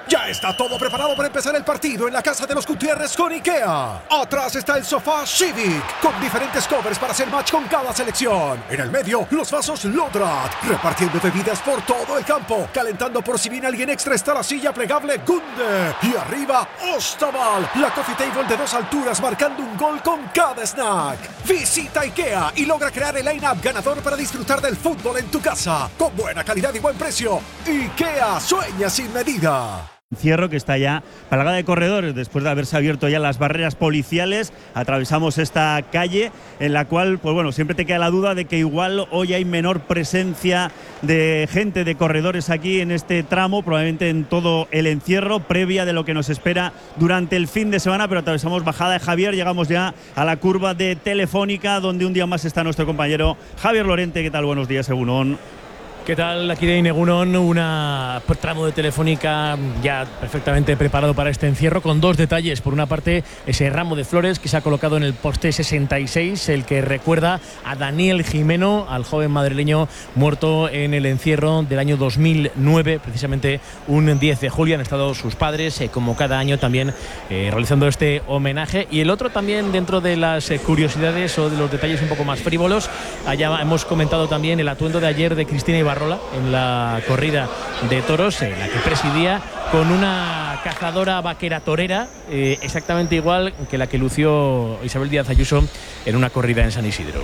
Ya está todo preparado para empezar el partido en la casa de los Gutiérrez con IKEA. Atrás está el sofá Civic, con diferentes covers para hacer match con cada selección. En el medio, los vasos Lodrat, repartiendo bebidas por todo el campo. Calentando por si viene alguien extra está la silla plegable Gunde. Y arriba, Ostaval, la coffee table de 2 alturas marcando un gol con cada snack. Visita IKEA y logra crear el line-up ganador para disfrutar del fútbol en tu casa. Con buena calidad y buen precio. IKEA, sueña sin medida. Encierro que está ya plagada de corredores después de haberse abierto ya las barreras policiales. Atravesamos esta calle en la cual, pues bueno, siempre te queda la duda de que igual hoy hay menor presencia de gente, de corredores aquí en este tramo, probablemente en todo el encierro, previa de lo que nos espera durante el fin de semana, pero atravesamos Bajada de Javier, llegamos ya a la curva de Telefónica, donde un día más está nuestro compañero Javier Lorente. ¿Qué tal? Buenos días, Egunon. ¿Qué tal? Aquí de Inegunon, un tramo de Telefónica ya perfectamente preparado para este encierro, con 2 detalles. Por una parte, ese ramo de flores que se ha colocado en el poste 66, el que recuerda a Daniel Jimeno, al joven madrileño muerto en el encierro del año 2009, precisamente un 10 de julio. Han estado sus padres, como cada año, también realizando este homenaje. Y el otro también, dentro de las curiosidades o de los detalles un poco más frívolos, allá hemos comentado también el atuendo de ayer de Cristina Ibarrola en la corrida de toros, en la que presidía con una cazadora vaquera torera exactamente igual que la que lució Isabel Díaz Ayuso en una corrida en San Isidro.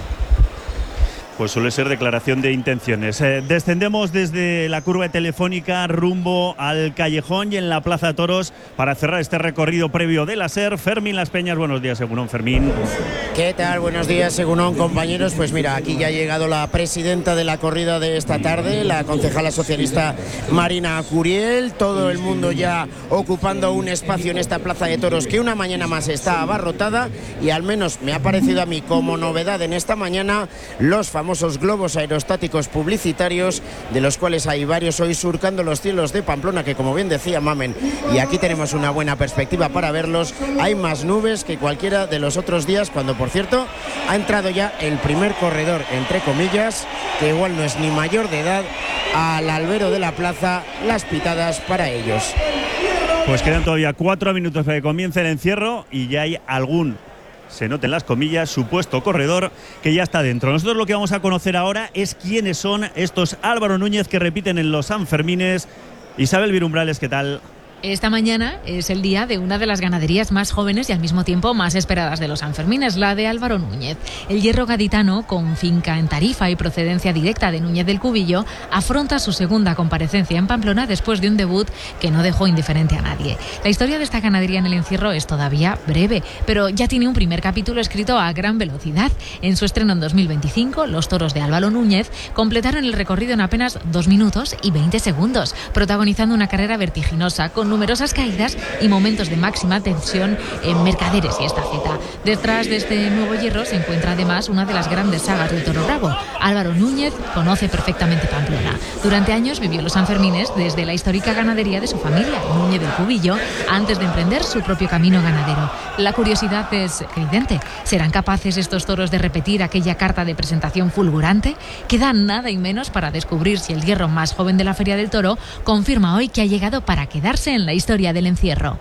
Pues suele ser declaración de intenciones. Descendemos desde la curva de Telefónica rumbo al Callejón y en la Plaza de Toros para cerrar este recorrido previo de la SER. Fermín Las Peñas, buenos días, Egunon. Fermín. ¿Qué tal? Buenos días, Egunon, compañeros. Pues mira, aquí ya ha llegado la presidenta de la corrida de esta tarde, la concejala socialista Marina Curiel. Todo el mundo ya ocupando un espacio en esta Plaza de Toros que una mañana más está abarrotada, y al menos me ha parecido a mí como novedad en esta mañana los famosos globos aerostáticos publicitarios, de los cuales hay varios hoy surcando los cielos de Pamplona, que como bien decía Mamen, y aquí tenemos una buena perspectiva para verlos, hay más nubes que cualquiera de los otros días, cuando por cierto ha entrado ya el primer corredor, entre comillas, que igual no es ni mayor de edad, al albero de la plaza, las pitadas para ellos. Pues quedan todavía 4 minutos para que comience el encierro y ya hay algún, se noten las comillas, supuesto corredor que ya está dentro. Nosotros lo que vamos a conocer ahora es quiénes son estos Álvaro Núñez que repiten en los Sanfermines. Isabel Virumbrales, ¿qué tal? Esta mañana es el día de una de las ganaderías más jóvenes y al mismo tiempo más esperadas de los Sanfermines, la de Álvaro Núñez. El hierro gaditano, con finca en Tarifa y procedencia directa de Núñez del Cubillo, afronta su segunda comparecencia en Pamplona después de un debut que no dejó indiferente a nadie. La historia de esta ganadería en el encierro es todavía breve, pero ya tiene un primer capítulo escrito a gran velocidad. En su estreno en 2025, los toros de Álvaro Núñez completaron el recorrido en apenas 2 minutos y 20 segundos, protagonizando una carrera vertiginosa con numerosas caídas y momentos de máxima tensión en Mercaderes y Estafeta. Detrás de este nuevo hierro se encuentra además una de las grandes sagas del toro bravo. Álvaro Núñez conoce perfectamente Pamplona. Durante años vivió los Sanfermines desde la histórica ganadería de su familia, Núñez del Cubillo, antes de emprender su propio camino ganadero. La curiosidad es evidente. ¿Serán capaces estos toros de repetir aquella carta de presentación fulgurante? Queda nada y menos para descubrir si el hierro más joven de la Feria del Toro confirma hoy que ha llegado para quedarse en la historia del encierro.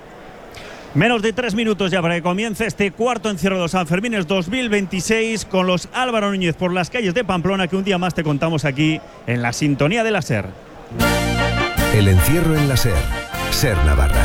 Menos de 3 minutos ya para que comience este cuarto encierro de los Sanfermines 2026 con los Álvaro Núñez por las calles de Pamplona, que un día más te contamos aquí en la sintonía de la SER. El encierro en la SER. SER Navarra.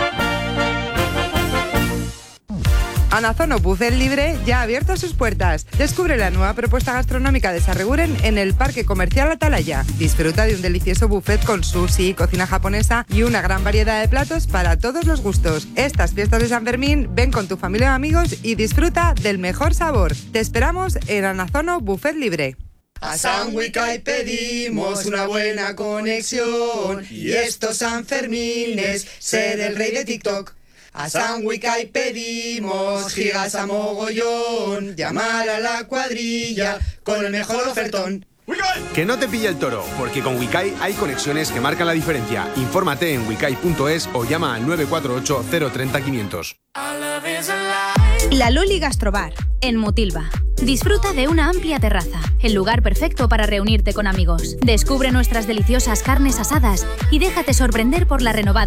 Anazono Buffet Libre ya ha abierto sus puertas. Descubre la nueva propuesta gastronómica de Sarreguren en el Parque Comercial Atalaya. Disfruta de un delicioso buffet con sushi, cocina japonesa y una gran variedad de platos para todos los gustos. Estas fiestas de San Fermín, ven con tu familia o amigos y disfruta del mejor sabor. Te esperamos en Anazono Buffet Libre. A San Wicay pedimos una buena conexión y estos Sanfermines ser el rey de TikTok. A San Wicay pedimos gigas a mogollón, llamar a la cuadrilla con el mejor ofertón. Que no te pille el toro, porque con Wicay hay conexiones que marcan la diferencia. Infórmate en wicay.es o llama al 948 030 500. La Loli Gastrobar, en Motilva. Disfruta de una amplia terraza, el lugar perfecto para reunirte con amigos. Descubre nuestras deliciosas carnes asadas y déjate sorprender por la renovada